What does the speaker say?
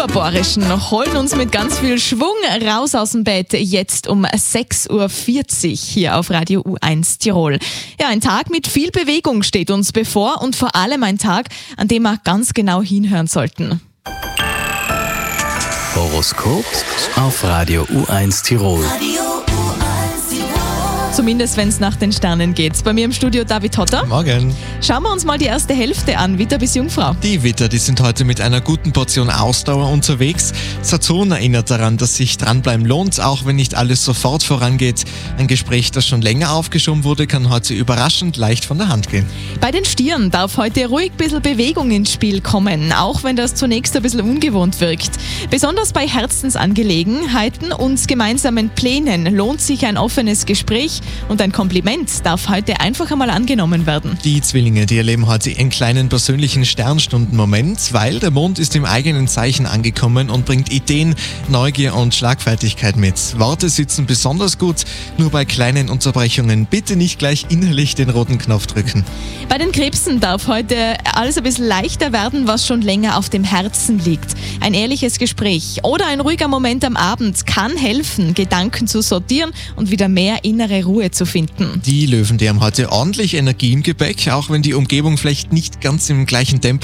Hyperbohrischen holen uns mit ganz viel Schwung raus aus dem Bett, jetzt um 6.40 Uhr hier auf Radio U1 Tirol. Ja, ein Tag mit viel Bewegung steht uns bevor und vor allem ein Tag, an dem wir ganz genau hinhören sollten. Horoskop auf Radio U1 Tirol. Zumindest wenn es nach den Sternen geht. Bei mir im Studio David Hotter. Morgen. Schauen wir uns mal die erste Hälfte an, Widder bis Jungfrau. Die Widder, die sind heute mit einer guten Portion Ausdauer unterwegs. Saturn erinnert daran, dass sich dranbleiben lohnt, auch wenn nicht alles sofort vorangeht. Ein Gespräch, das schon länger aufgeschoben wurde, kann heute überraschend leicht von der Hand gehen. Bei den Stieren darf heute ruhig ein bisschen Bewegung ins Spiel kommen, auch wenn das zunächst ein bisschen ungewohnt wirkt. Besonders bei Herzensangelegenheiten und gemeinsamen Plänen lohnt sich ein offenes Gespräch und ein Kompliment darf heute einfach einmal angenommen werden. Die Zwillinge, die erleben heute einen kleinen persönlichen Sternstundenmoment, weil der Mond ist im eigenen Zeichen angekommen und bringt Ideen, Neugier und Schlagfertigkeit mit. Worte sitzen besonders gut, nur bei kleinen Unterbrechungen bitte nicht gleich innerlich den roten Knopf drücken. Bei den Krebsen darf heute alles ein bisschen leichter werden, was schon länger auf dem Herzen liegt. Ein ehrliches Gespräch oder ein ruhiger Moment am Abend kann helfen, Gedanken zu sortieren und wieder mehr innere Ruhe zu finden. Die Löwen, die haben heute ordentlich Energie im Gepäck, auch wenn die Umgebung vielleicht nicht ganz im gleichen Tempo